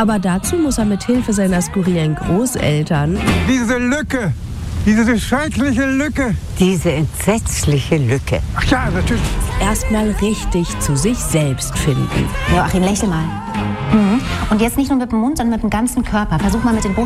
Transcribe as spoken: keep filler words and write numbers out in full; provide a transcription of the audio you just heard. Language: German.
Aber dazu muss er mit Hilfe seiner skurrilen Großeltern Diese Lücke, diese schreckliche Lücke. Diese entsetzliche Lücke. Ach ja, natürlich. erstmal richtig zu sich selbst finden. Joachim, lächel mal. Mhm. Und jetzt nicht nur mit dem Mund, sondern mit dem ganzen Körper. Versuch mal mit den Brust